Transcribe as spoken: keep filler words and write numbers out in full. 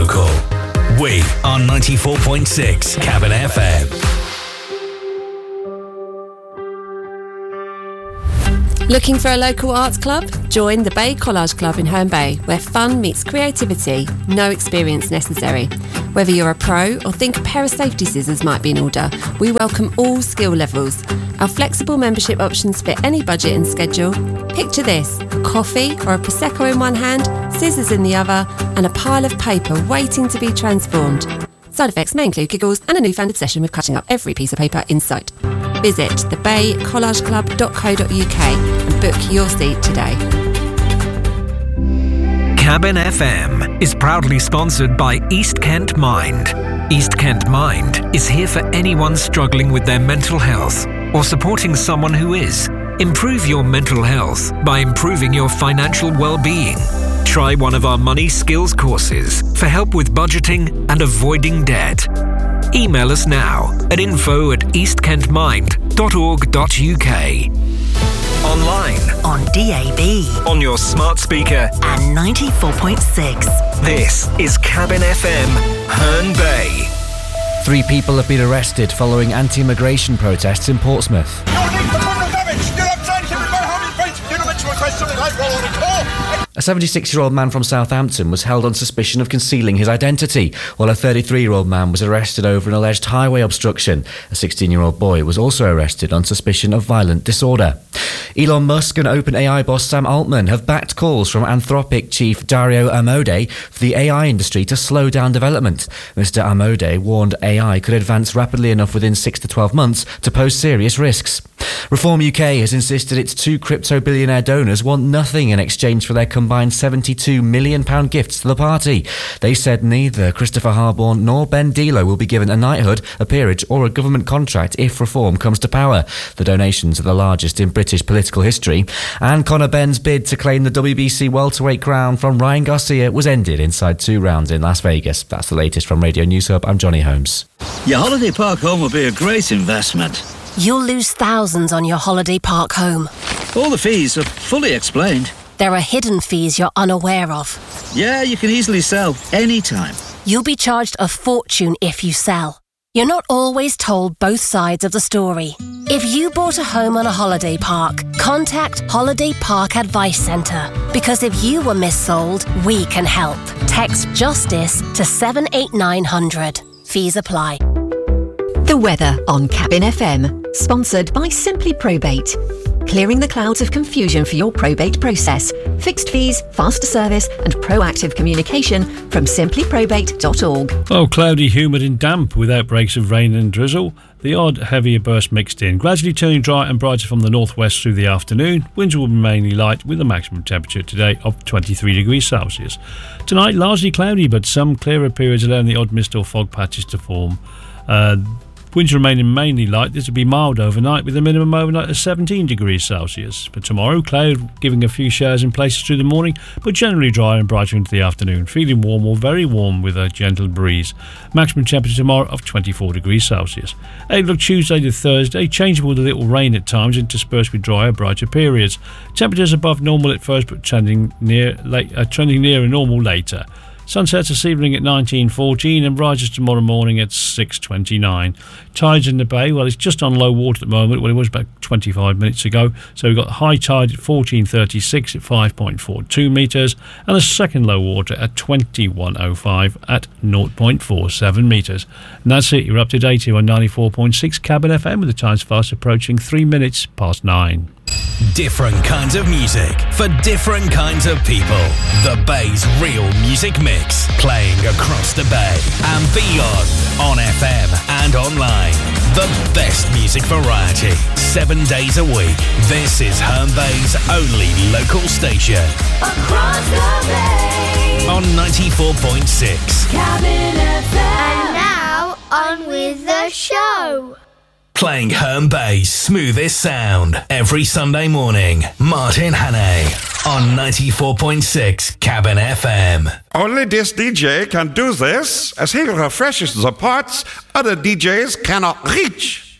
local. We are ninety-four point six Cabin F M. Looking for a local arts club? Join the Bay Collage Club in Herne Bay, where fun meets creativity, no experience necessary. Whether you're a pro or think a pair of safety scissors might be in order, we welcome all skill levels. Our flexible membership options fit any budget and schedule. Picture this: coffee or a Prosecco in one hand, scissors in the other, and a pile of paper waiting to be transformed. Side effects may include giggles and a newfound obsession with cutting up every piece of paper in sight. Visit the bay collage club dot co dot uk and book your seat today. Cabin F M is proudly sponsored by East Kent Mind. East Kent Mind is here for anyone struggling with their mental health or supporting someone who is. Improve your mental health by improving your financial well-being. Try one of our money skills courses for help with budgeting and avoiding debt. Email us now at info at east kent mind dot org dot uk. Online, on D A B, on your smart speaker, and ninety-four point six. This is Cabin F M, Herne Bay. Three people have been arrested following anti-immigration protests in Portsmouth. A seventy-six-year-old man from Southampton was held on suspicion of concealing his identity, while a thirty-three-year-old man was arrested over an alleged highway obstruction. A sixteen-year-old boy was also arrested on suspicion of violent disorder. Elon Musk and OpenAI boss Sam Altman have backed calls from Anthropic chief Dario Amodei for the A I industry to slow down development. Mister Amodei warned A I could advance rapidly enough within six to twelve months to pose serious risks. Reform U K has insisted its two crypto billionaire donors want nothing in exchange for their combined seventy-two million pounds gifts to the party. They said neither Christopher Harborne nor Ben Delo will be given a knighthood, a peerage or a government contract if Reform comes to power. The donations are the largest in British political history. And Conor Benn's bid to claim the W B C welterweight crown from Ryan Garcia was ended inside two rounds in Las Vegas. That's the latest from Radio News Hub. I'm Johnny Holmes. Your holiday park home will be a great investment. You'll lose thousands on your holiday park home. All the fees are fully explained. There are hidden fees you're unaware of. Yeah, you can easily sell anytime. You'll be charged a fortune if you sell. You're not always told both sides of the story. If you bought a home on a holiday park, contact Holiday Park Advice Centre. Because if you were missold, we can help. Text JUSTICE to seven eight nine hundred. Fees apply. The weather on Cabin F M, sponsored by Simply Probate. Clearing the clouds of confusion for your probate process. Fixed fees, faster service and proactive communication from simply probate dot org. Oh, cloudy, humid and damp with outbreaks of rain and drizzle. The odd heavier burst mixed in. Gradually turning dry and brighter from the northwest through the afternoon. Winds will be mainly light with a maximum temperature today of twenty-three degrees Celsius. Tonight, largely cloudy but some clearer periods allowing the odd mist or fog patches to form. Uh, Winds remaining mainly light. This will be mild overnight with a minimum overnight of seventeen degrees Celsius. For tomorrow, cloud giving a few showers in places through the morning, but generally dry and brighter into the afternoon. Feeling warm or very warm with a gentle breeze. Maximum temperature tomorrow of twenty-four degrees Celsius. Outlook Tuesday to Thursday, changeable with a little rain at times interspersed with drier, brighter periods. Temperatures above normal at first, but trending near late, uh, trending nearer normal later. Sunsets this evening at nineteen fourteen and rises tomorrow morning at six twenty-nine. Tides in the bay, well, it's just on low water at the moment. Well, it was about twenty-five minutes ago. So we've got high tide at fourteen thirty-six at five point four two metres and the second low water at twenty-one oh five at zero point four seven metres. And that's it. You're up to date here on ninety-four point six Cabin F M with the times fast approaching three minutes past nine. Different kinds of music for different kinds of people. The Bay's real music mix, playing across the Bay and beyond on F M and online. The best music variety, seven days a week. This is Herne Bay's only local station. Across the Bay on ninety-four point six Cabin F M. And now, on with the show. Playing Herne Bay's smoothest sound every Sunday morning. Martin Hannay on ninety-four point six Cabin F M. Only this D J can do this, as he refreshes the parts other D Js cannot reach.